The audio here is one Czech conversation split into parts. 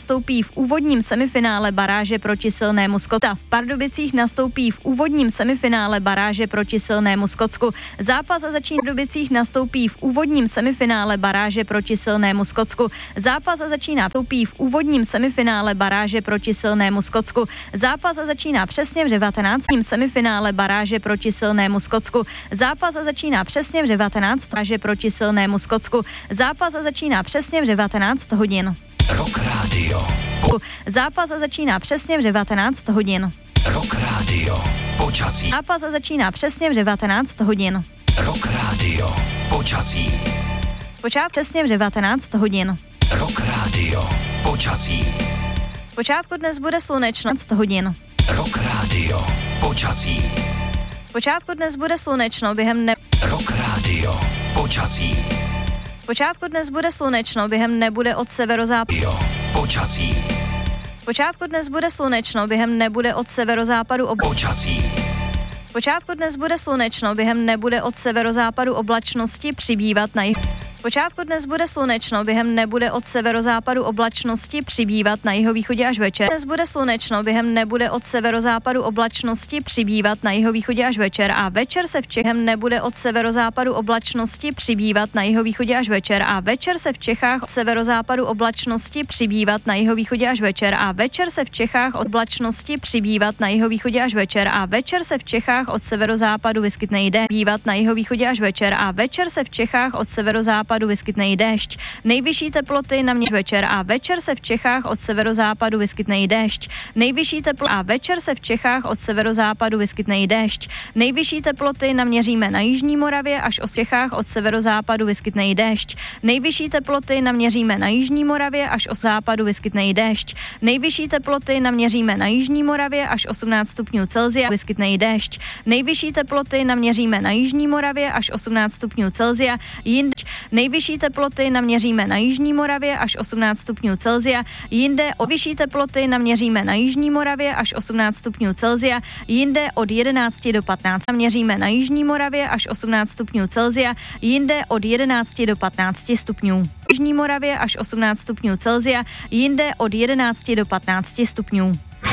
nastoupí v úvodním semifinále baráže proti silnému Skotsku. V Pardubicích nastoupí v úvodním semifinále baráže proti silnému Skotsku. Zápas začíná v Pardubicích nastoupí v úvodním semifinále baráže proti silnému Skotsku. Zápas začíná v úvodním semifinále baráže proti silnému Skotsku. Zápas začíná přesně v 19. semifinále baráže proti silnému Skotsku. Zápas začíná přesně v 19. baráže proti silnému Skotsku. Zápas začíná přesně v 19 hodin. Rock Radio. Zápas začíná přesně v 19 hodin. Rock Radio. Počasí. Zápas začíná přesně v 19 hodin. Rock Radio. Počasí. Zpočátku přesně v 19 hodin. Rock Radio. Počasí. Zpočátku dnes bude slunečno 19 hodin. Rock Radio. Počasí. Zpočátku dnes bude slunečno během dne. Rock Radio. Počasí. Zpočátku dnes bude slunečno během dne bude od severozápadu. Jo. Počasí. Zpočátku dnes bude slunečno během dne bude od severozápadu. Počasí. Zpočátku dnes bude slunečno během dne bude od severozápadu oblačnosti přibývat na jih. Zpočátku dnes bude slunečno během dne bude od severozápadu oblačnosti přibývat na jihovýchodě až večer. Dnes bude slunečno během dne bude od severozápadu oblačnosti přibývat na jihovýchodě až večer a večer se v Čechách nebude od severozápadu oblačnosti přibývat na jihovýchodě až večer a večer se v Čechách od severozápadu oblačnosti přibývat na jihovýchodě až večer a večer se v Čechách od oblačnosti přibývat na jihovýchodě až večer a večer se v Čechách od severozápadu vyskytne i déšť. Bývat na jihovýchodě až večer a večer se v Čechách od severozápadu vyskytne i déšť. Nejvyšší teploty na mě večer a večer se v Čechách od severozápadu vyskytne i déšť. Nejvyšší teploty a večer se v Čechách od severozápadu vyskytne i déšť. Nejvyšší teploty naměříme na jižní Moravě až o Čechách od severozápadu vyskytne i déšť. Nejvyšší teploty naměříme na jižní Moravě až o západu vyskytne i déšť. Nejvyšší teploty naměříme na jižní Moravě až 18 stupňů Celsia vyskytne i déšť. Nejvyšší teploty naměříme na jižní Moravě až 18 stupňů Celsia. Nejvyšší teploty naměříme na jižní Moravě až 18 stupňů Celsia, jinde od vyšší teploty naměříme na jižní Moravě až 18 stupňů Celsia, jinde od 11 do 15 naměříme na jižní Moravě až 18 stupňů Celsia, jinde od 11 do 15 stupňů. Jižní Moravě až 18 stupňů Celsia, jinde od 11 do 15 stupňů.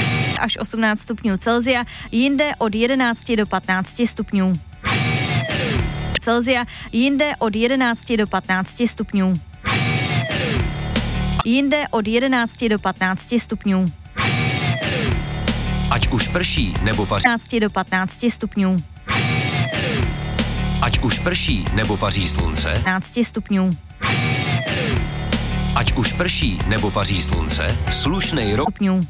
Až 18 stupňů Celsia, jinde od 11 do 15 stupňů. Celsia, jinde od 11 do 15 stupňů. Jinde od 11 do 15 stupňů. Ať už prší nebo paří 15 do 15 stupňů. Ať už prší nebo paří slunce 15 stupňů. Ať už prší nebo paří slunce, slušnej rok Stupňů.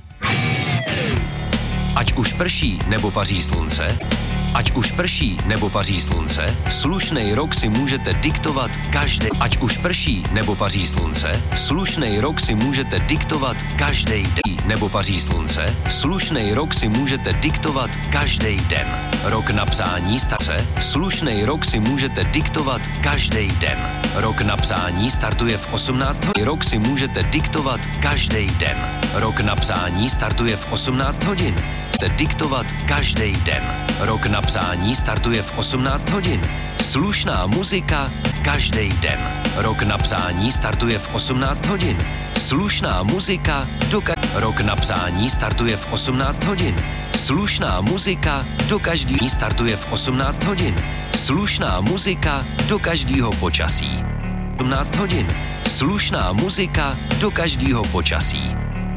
Ať už prší nebo paří slunce, ať už prší nebo paří slunce, slušnej rok si můžete diktovat každý. Ať už prší nebo paří slunce, slušnej rok si můžete diktovat každý den. Nebo paří slunce, slušnej rok si můžete diktovat každý den. Rok na psání starce, slušnej rok si můžete diktovat každý den. Rok na psání startuje v 18 hodin. Rok si můžete diktovat každý den. Rok na psání startuje v 18 hodin. Diktovat každý den. Rok na psání startuje v 18 hodin. Slušná muzika každý den. Rok na psání startuje v 18 hodin. Slušná muzika Rok na psání startuje v 18 hodin. Slušná muzika do každý startuje v 18 hodin. Slušná muzika do každého počasí. 18 hodin. Slušná muzika do každého počasí.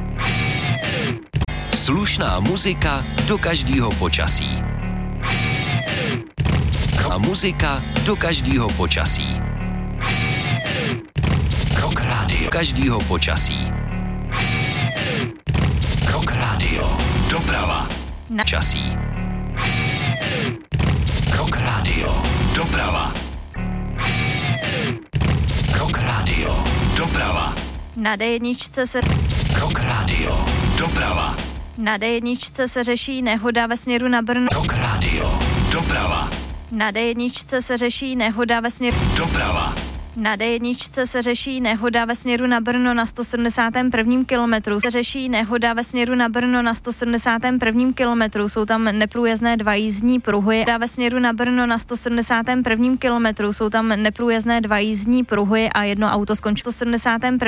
Slušná muzika do každého počasí. A muzika do každého počasí. Rock Radio. Každého počasí. Rock Radio. Doprava. Na Časí. Rock Radio. Doprava. Rock Radio. Doprava. Na D1 se Rock Radio. Doprava. Na D1 se řeší nehoda ve směru na Brno. Rock Radio. Doprava. Na D1 se řeší nehoda ve směru. Doprava. Na D1 se řeší nehoda ve směru na Brno na 171. kilometru. Se řeší nehoda ve směru na Brno na 171. kilometru. Jsou tam neprůjezdné 2 jízdní pruhy. Ve směru na Brno na 171. kilometru. Jsou tam neprůjezdné 2 jízdní pruhy a jedno auto skončilo 171.